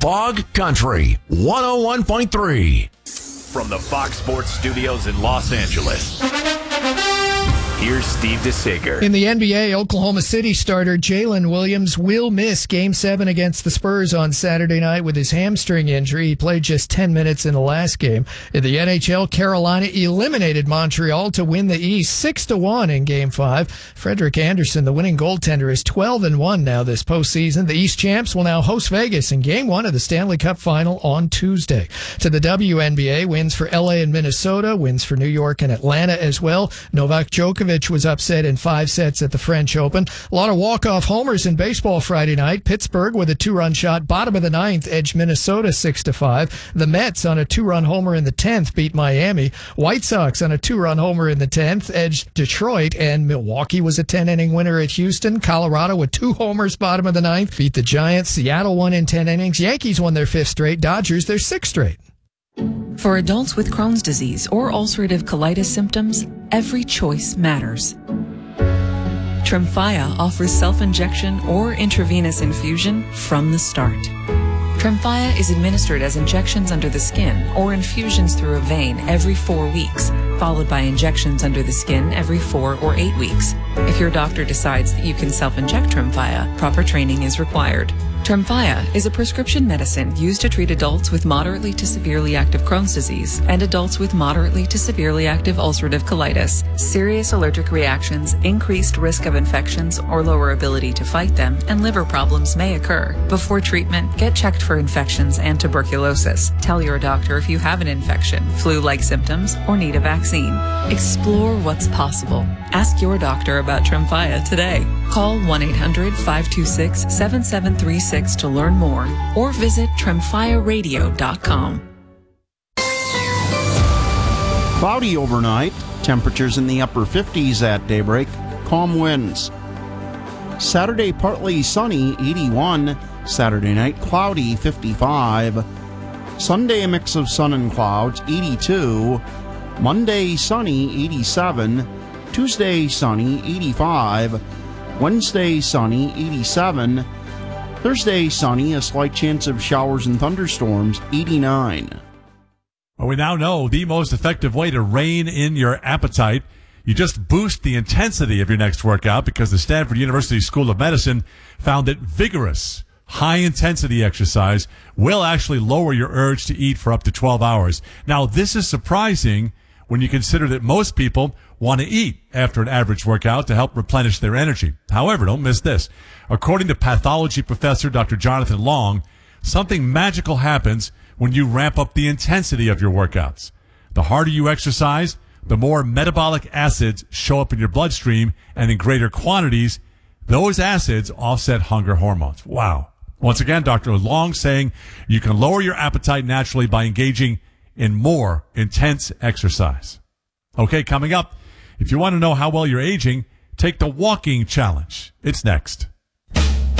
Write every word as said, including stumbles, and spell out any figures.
Fog Country one oh one point three. From the Fox Sports Studios in Los Angeles, here's Steve DeSager. In the N B A, Oklahoma City starter Jalen Williams will miss Game seven against the Spurs on Saturday night with his hamstring injury. He played just ten minutes in the last game. In the N H L, Carolina eliminated Montreal to win the East six to one in Game five. Frederick Anderson, the winning goaltender, is twelve and one now this postseason. The East champs will now host Vegas in Game one of the Stanley Cup Final on Tuesday. To the W N B A, wins for L A and Minnesota, wins for New York and Atlanta as well. Novak Djokovic was upset in five sets at the French Open. A lot of walk-off homers in baseball Friday night. Pittsburgh with a two-run shot, bottom of the ninth, edged Minnesota six to five. The Mets on a two-run homer in the tenth beat Miami. White Sox on a two-run homer in the tenth edged Detroit, and Milwaukee was a ten-inning winner at Houston. Colorado with two homers, bottom of the ninth, beat the Giants. Seattle won in ten innings. Yankees won their fifth straight. Dodgers their sixth straight. For adults with Crohn's disease or ulcerative colitis symptoms, every choice matters. Tremfya offers self-injection or intravenous infusion from the start. Tremfya is administered as injections under the skin or infusions through a vein every four weeks, followed by injections under the skin every four or eight weeks. If your doctor decides that you can self-inject Tremfya, proper training is required. Tremfya is a prescription medicine used to treat adults with moderately to severely active Crohn's disease and adults with moderately to severely active ulcerative colitis. Serious allergic reactions, increased risk of infections or lower ability to fight them, and liver problems may occur. Before treatment, get checked for infections and tuberculosis. Tell your doctor if you have an infection, flu-like symptoms, or need a vaccine. Explore what's possible. Ask your doctor about Tremfya today. Call one eight hundred five two six seven seven three six to learn more, or visit tremfya radio dot com. Cloudy overnight, temperatures in the upper fifties at daybreak, calm winds. Saturday partly sunny, eighty-one. Saturday night cloudy, fifty-five. Sunday a mix of sun and clouds, eighty-two. Monday sunny, eighty-seven. Tuesday sunny, eighty-five. Wednesday sunny, eighty-seven. Thursday sunny, a slight chance of showers and thunderstorms, eighty-nine. Well, we now know the most effective way to rein in your appetite. You just boost the intensity of your next workout, because the Stanford University School of Medicine found that vigorous, high-intensity exercise will actually lower your urge to eat for up to twelve hours. Now, this is surprising when you consider that most people want to eat after an average workout to help replenish their energy. However, don't miss this. According to pathology professor Doctor Jonathan Long, something magical happens when you ramp up the intensity of your workouts. The harder you exercise, the more metabolic acids show up in your bloodstream, and in greater quantities, those acids offset hunger hormones. Wow. Once again, Doctor Long saying you can lower your appetite naturally by engaging in more intense exercise. Okay, coming up, if you want to know how well you're aging, take the walking challenge. It's next.